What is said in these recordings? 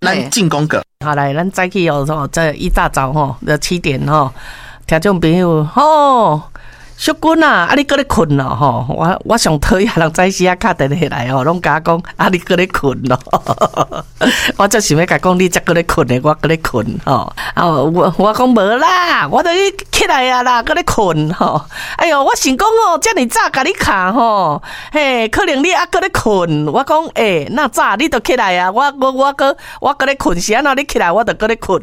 咱进攻个。 好来，咱早起哦，这一大早吼，就7点吼，听众朋友吼。小君啊，你搁咧困咯吼？我上讨厌人早时啊敲电话来吼，拢甲我讲你搁咧困咯。我则想要甲讲，你则搁咧困的，我搁咧困吼。我讲无啦，我都起来啊啦，搁咧困吼。哎哟，我想讲哦，遮尔早甲你敲吼，嘿，可能你还搁咧困。我讲那早你都起来啊，我搁咧困，是安怎你起来我都搁咧困。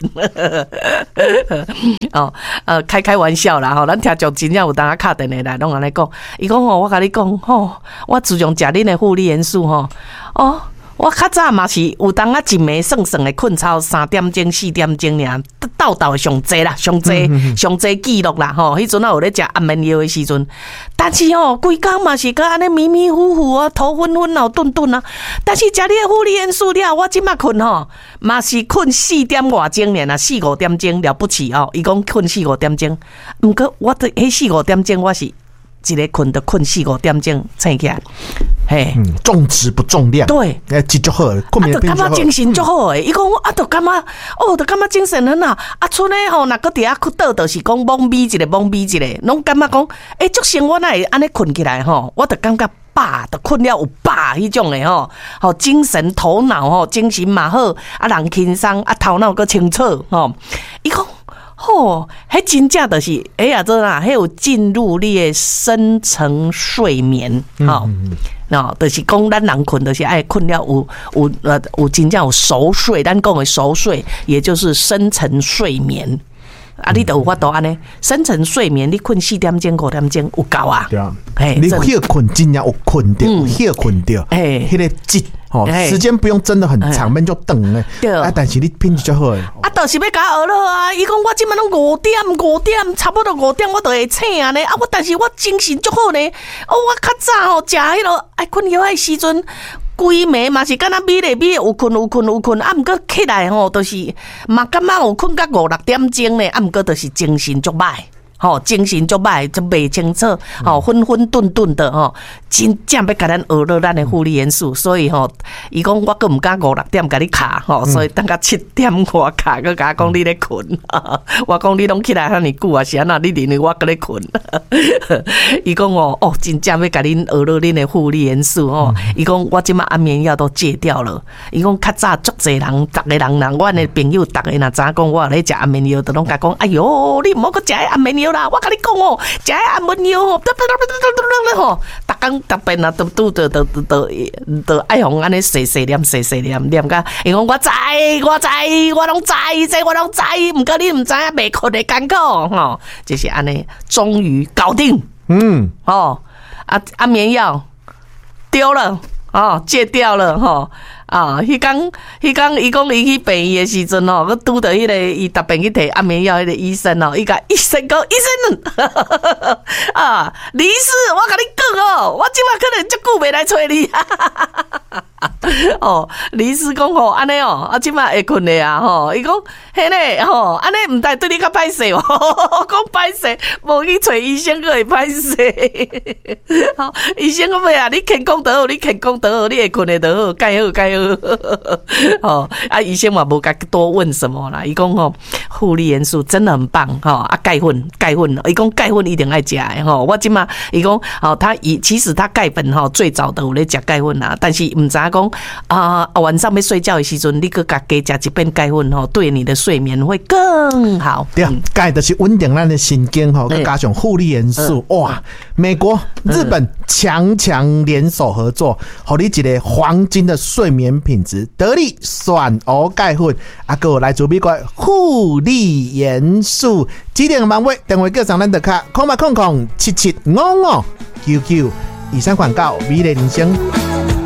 哦，开玩笑啦吼，咱听众真正有当打电话来，拢安尼讲。伊讲吼，我甲你讲吼，我自从食恁的护理元素吼，我较早嘛是有当一暝算的困超3点钟、4点钟尔，斗上济啦，上济记录啦吼。迄阵啊有咧食安眠药的时阵，但是规工嘛是甲安尼迷迷糊糊啊，头昏昏啊，顿顿啊。但是食你的护理元素了，我即马困吼，嘛是困4点外钟尔啊，4、5点钟了不起哦。伊讲困4、5点钟，毋过我的迄4、5点钟我是一个困就困4、5点钟醒起来。嘿， 重质不重量，对，质就好，困眠品就好， 精神就好诶。伊讲我就感觉就感觉精神很好。剩诶吼，若个伫遐倒，就是讲懵逼一个，拢感觉讲，足生活哪会安尼困起来吼？我就感觉饱，就困了有饱迄种诶吼，精神头脑吼，精神嘛好，人轻松，头脑个清楚吼。伊讲。迄真正就是做啦，迄有进入你的深层睡眠，就是讲咱人困，就是爱困了有真正有熟睡，咱讲的熟睡，也就是深层睡眠。你就有法度安尼，深层睡眠，你困4点钟、5点钟有够啊？ 对啊，你休困真正有困到，休困到，迄个质。时间不用真的很长，免就长诶。但是你品质就好诶。就是要甲我学了啊！伊讲我即摆拢5点，差不多5点我就会醒啊呢。但是我精神足好呢。我较早食迄落爱困药诶时阵，规暝嘛是敢若米有困，毋过起来吼，就是嘛感觉有困到5、6点钟呢。毋过就是精神足歹。精神足歹，就袂清楚，昏昏顿顿的真正要甲咱学了咱的护理元素，所以伊讲我更毋敢5、6点甲你卡所以等到7点我卡，佮甲讲你咧困，我讲你拢起来遐尼久啊，是安那你认为我搁咧困？伊讲真正要甲恁学了恁的护理元素伊讲我即马安眠药都戒掉了，伊讲较早足侪人，逐个人阮的朋友逐个若知影讲我咧食安眠药，都拢甲讲，哎哟，你毋好搁食安眠药。我跟你讲食安眠药逐工逐遍啊，都爱互安尼细念，念甲伊讲我知，我拢知，毋过你毋知影袂困的艰苦就是安尼，终于搞定。安眠药丢了戒掉了迄工伊讲伊去病院的时阵佮拄到迄个伊逐遍去摕安眠药迄个医生伊甲医生讲，医生李医师，我甲你讲我即摆可能足久袂来找你。李医师讲安尼即摆会困的啊伊讲迄咧安尼毋但对你较歹势我讲歹势，无去找医生佫会歹势。医生讲咩啊？你健康就好，你会困的就好，介好。医生嘛无甲多问什么啦。伊讲护理元素真的很棒钙粉，伊讲钙粉一定爱食的我即马伊讲其实他钙粉最早都有咧食钙粉但是毋知影讲晚上要睡觉的时阵，你佮加食一片钙粉对你的睡眠会更好。对，钙就是稳定咱的神经佮加上护理元素。哇，美国、日本强联手合作，互你一个黄金的睡眠品质，得力选欧钙粉，还有来自美国护理元素。指定网位电话叫上咱的卡，0077759999。以上广告，美丽人生。